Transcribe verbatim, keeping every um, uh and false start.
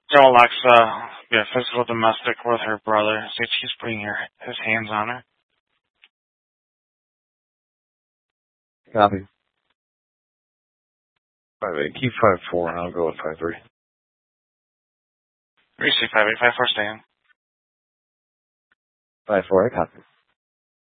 Tell Alexa, yeah, physical domestic with her brother. See if he's putting her, his hands on her. Copy. Five eight. Keep five four, and I'll go with five three. Receive five eight five four, stay in. Five four. I copy.